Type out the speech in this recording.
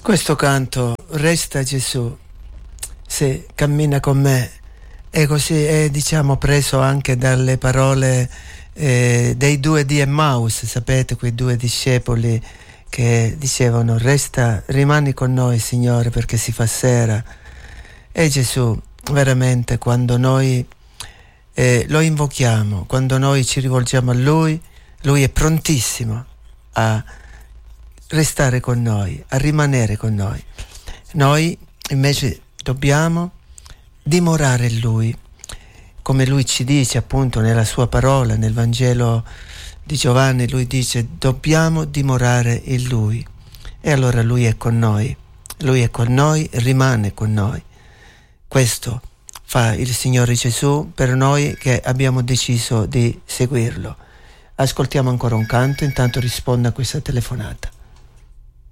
Questo canto, Resta Gesù, se cammina con me, è così, è preso anche dalle parole dei due di Emmaus, sapete, quei due discepoli che dicevano: rimani con noi, Signore, perché si fa sera. E Gesù, veramente, quando noi lo invochiamo, quando noi ci rivolgiamo a Lui è prontissimo a restare con noi, a rimanere con noi. Noi invece dobbiamo dimorare in Lui, come Lui ci dice appunto nella sua parola, nel Vangelo di Giovanni. Lui dice: dobbiamo dimorare in Lui. E allora Lui è con noi, rimane con noi. Questo fa il Signore Gesù per noi che abbiamo deciso di seguirlo. Ascoltiamo ancora un canto, intanto rispondo a questa telefonata.